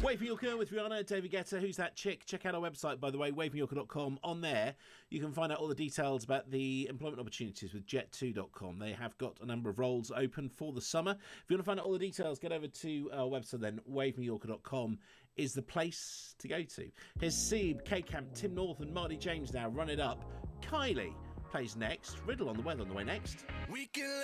Wave Mallorca with Rihanna, David Guetta, Who's That Chick? Check out our website, by the way, wavemallorca.com. On there, you can find out all the details about the employment opportunities with jet2.com. They have got a number of roles open for the summer. If you want to find out all the details, get over to our website then. wavemallorca.com is the place to go to. Here's Seb, K-Camp, Tim North and Marty James now. Run It Up. Kylie plays next. Riddle on the weather on the way next. We can